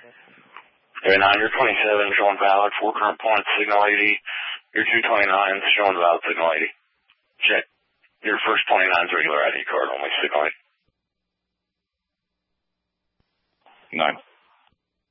Okay, 9, you're 27, showing valid, 4 current points, signal 80. Your 229 showing valid, signal 80. Check. Your first 29's regular ID card, only signal 80. 9.